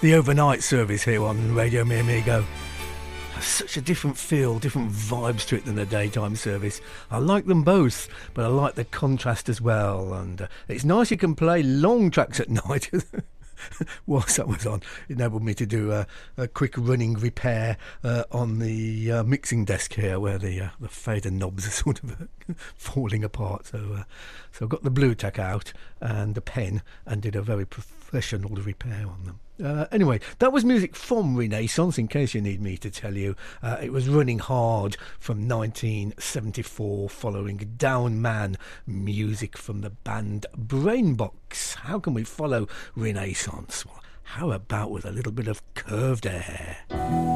the overnight service here on Radio Mi Amigo. Has such a different feel, different vibes to it than the daytime service. I like them both, but I like the contrast as well. And it's nice you can play long tracks at night. Whilst that was on, it enabled me to do a quick running repair on the mixing desk here, where the fader knobs are sort of falling apart. So I got the blue tack out and a pen and did a very professional repair on them. Anyway, that was music from Renaissance, in case you need me to tell you. It was Running Hard from 1974, following Down Man, music from the band Brainbox. How can we follow Renaissance? Well, how about with a little bit of Curved Air?